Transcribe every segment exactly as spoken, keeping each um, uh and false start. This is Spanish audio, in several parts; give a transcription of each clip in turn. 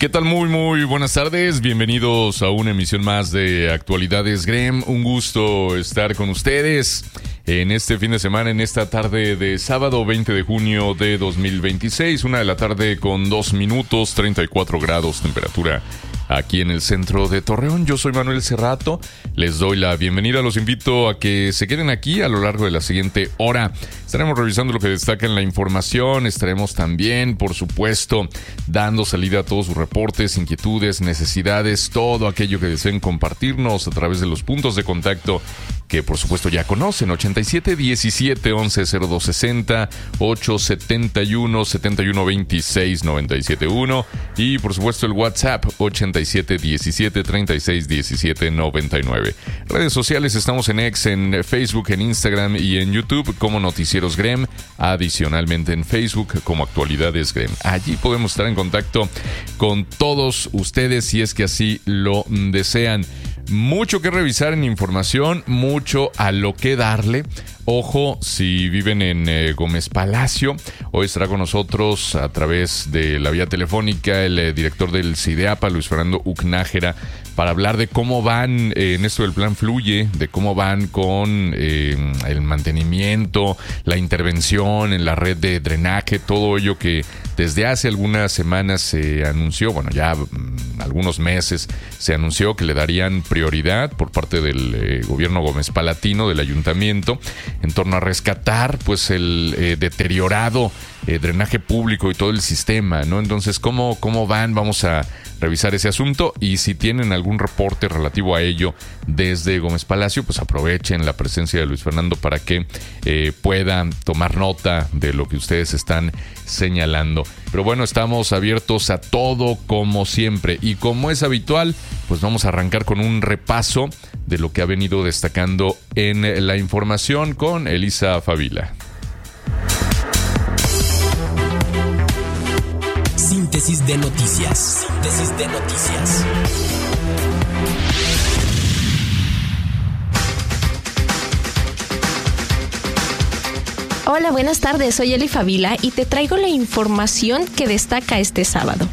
¿Qué tal? Muy, muy buenas tardes. Bienvenidos a una emisión más de Actualidades Grem. Un gusto estar con ustedes en este fin de semana, en esta tarde de sábado veinte de junio de dos mil veintiséis. Una de la tarde con dos minutos, treinta y cuatro grados temperatura aquí en el centro de Torreón. Yo soy Manuel Cerrato, les doy la bienvenida, los invito a que se queden aquí a lo largo de la siguiente hora. Estaremos revisando lo que destaca en la información, estaremos también, por supuesto, dando salida a todos sus reportes, inquietudes, necesidades, todo aquello que deseen compartirnos a través de los puntos de contacto que por supuesto ya conocen: ochenta y siete diecisiete once cero dos sesenta, ocho setenta y uno setenta y uno veintiséis noventa y siete uno y por supuesto el WhatsApp ochenta y siete diecisiete treinta y seis diecisiete noventa y nueve. Redes sociales, estamos en X, en Facebook, en Instagram y en YouTube como Noticieros Grem, adicionalmente en Facebook como Actualidades Grem. Allí podemos estar en contacto con todos ustedes si es que así lo desean. Mucho que revisar en información, mucho a lo que darle. Ojo, si viven en eh, Gómez Palacio, hoy estará con nosotros a través de la vía telefónica el eh, director del CIDEAPA, Luis Fernando Ucnájera, para hablar de cómo van eh, en esto del plan Fluye, de cómo van con eh, el mantenimiento, la intervención en la red de drenaje, todo ello que desde hace algunas semanas se anunció, bueno, ya mmm, algunos meses se anunció que le darían prioridad por parte del eh, gobierno Gómez Palatino, del ayuntamiento, en torno a rescatar pues el eh, deteriorado eh, drenaje público y todo el sistema, ¿no? Entonces, ¿cómo, cómo van? Vamos a revisar ese asunto, y si tienen algún reporte relativo a ello desde Gómez Palacio, pues aprovechen la presencia de Luis Fernando para que eh, puedan tomar nota de lo que ustedes están señalando. Pero bueno, estamos abiertos a todo como siempre, y como es habitual, pues vamos a arrancar con un repaso de lo que ha venido destacando en la información con Elisa Favila. Síntesis de noticias. Síntesis de noticias. Hola, buenas tardes. Soy Eli Favila y te traigo la información que destaca este sábado.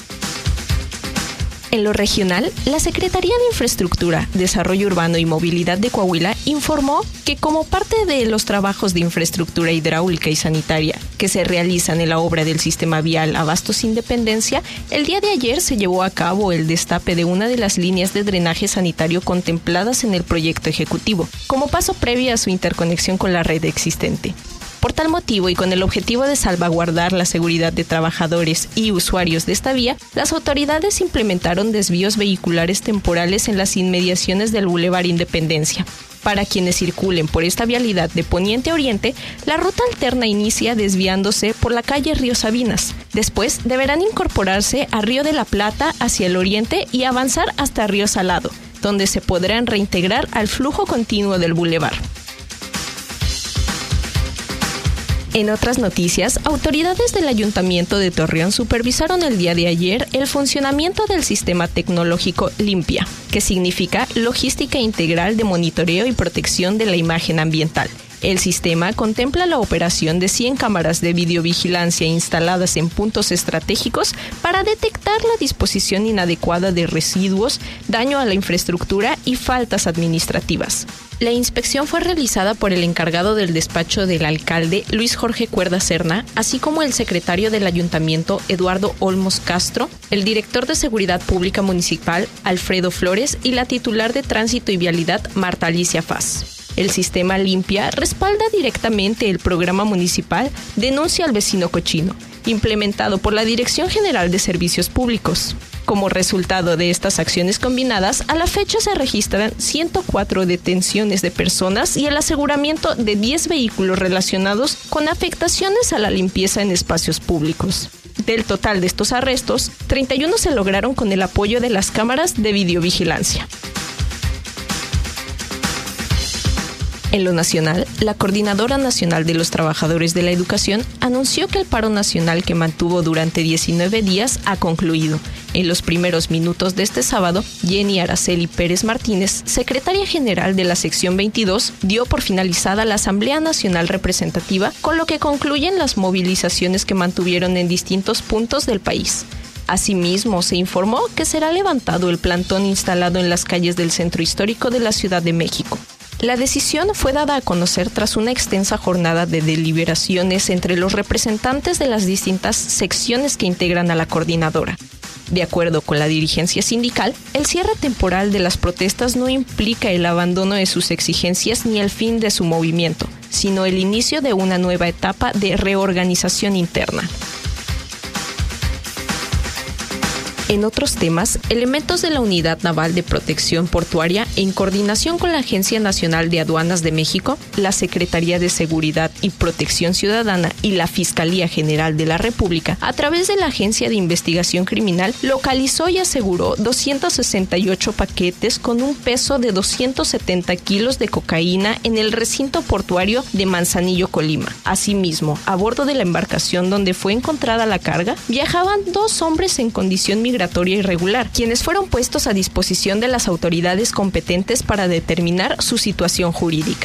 En lo regional, la Secretaría de Infraestructura, Desarrollo Urbano y Movilidad de Coahuila informó que como parte de los trabajos de infraestructura hidráulica y sanitaria que se realizan en la obra del sistema vial Abastos Independencia, el día de ayer se llevó a cabo el destape de una de las líneas de drenaje sanitario contempladas en el proyecto ejecutivo, como paso previo a su interconexión con la red existente. Por tal motivo y con el objetivo de salvaguardar la seguridad de trabajadores y usuarios de esta vía, las autoridades implementaron desvíos vehiculares temporales en las inmediaciones del Boulevard Independencia. Para quienes circulen por esta vialidad de poniente a oriente, la ruta alterna inicia desviándose por la calle Río Sabinas. Después deberán incorporarse a Río de la Plata hacia el oriente y avanzar hasta Río Salado, donde se podrán reintegrar al flujo continuo del bulevar. En otras noticias, autoridades del Ayuntamiento de Torreón supervisaron el día de ayer el funcionamiento del sistema tecnológico Limpia, que significa Logística Integral de Monitoreo y Protección de la Imagen Ambiental. El sistema contempla la operación de cien cámaras de videovigilancia instaladas en puntos estratégicos para detectar la disposición inadecuada de residuos, daño a la infraestructura y faltas administrativas. La inspección fue realizada por el encargado del despacho del alcalde, Luis Jorge Cuerda Serna, así como el secretario del ayuntamiento, Eduardo Olmos Castro, el director de Seguridad Pública Municipal, Alfredo Flores, y la titular de Tránsito y Vialidad, Marta Alicia Faz. El sistema Limpia respalda directamente el programa municipal Denuncia al Vecino Cochino, implementado por la Dirección General de Servicios Públicos. Como resultado de estas acciones combinadas, a la fecha se registran ciento cuatro detenciones de personas y el aseguramiento de diez vehículos relacionados con afectaciones a la limpieza en espacios públicos. Del total de estos arrestos, treinta y uno se lograron con el apoyo de las cámaras de videovigilancia. En lo nacional, la Coordinadora Nacional de los Trabajadores de la Educación anunció que el paro nacional que mantuvo durante diecinueve días ha concluido. En los primeros minutos de este sábado, Jenny Araceli Pérez Martínez, secretaria general de la sección veintidós, dio por finalizada la Asamblea Nacional Representativa, con lo que concluyen las movilizaciones que mantuvieron en distintos puntos del país. Asimismo, se informó que será levantado el plantón instalado en las calles del centro histórico de la Ciudad de México. La decisión fue dada a conocer tras una extensa jornada de deliberaciones entre los representantes de las distintas secciones que integran a la coordinadora. De acuerdo con la dirigencia sindical, el cierre temporal de las protestas no implica el abandono de sus exigencias ni el fin de su movimiento, sino el inicio de una nueva etapa de reorganización interna. En otros temas, elementos de la Unidad Naval de Protección Portuaria, en coordinación con la Agencia Nacional de Aduanas de México, la Secretaría de Seguridad y Protección Ciudadana y la Fiscalía General de la República, a través de la Agencia de Investigación Criminal, localizó y aseguró doscientos sesenta y ocho paquetes con un peso de doscientos setenta kilos de cocaína en el recinto portuario de Manzanillo, Colima. Asimismo, a bordo de la embarcación donde fue encontrada la carga, viajaban dos hombres en condición migratoria irregular, quienes fueron puestos a disposición de las autoridades competentes para determinar su situación jurídica.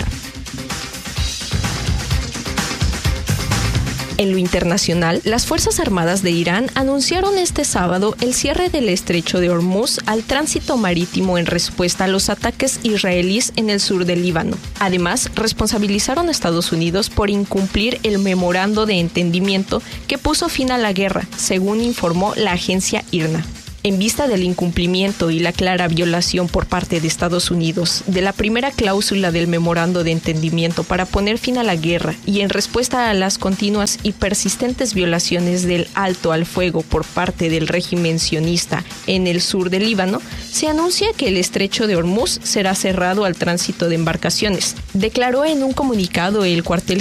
En lo internacional, las Fuerzas Armadas de Irán anunciaron este sábado el cierre del estrecho de Hormuz al tránsito marítimo en respuesta a los ataques israelíes en el sur del Líbano. Además, responsabilizaron a Estados Unidos por incumplir el memorando de entendimiento que puso fin a la guerra, según informó la agencia I R N A. En vista del incumplimiento y la clara violación por parte de Estados Unidos de la primera cláusula del memorando de entendimiento para poner fin a la guerra y en respuesta a las continuas y persistentes violaciones del alto al fuego por parte del régimen sionista en el sur del Líbano, se anuncia que el estrecho de Hormuz será cerrado al tránsito de embarcaciones, declaró en un comunicado el cuartel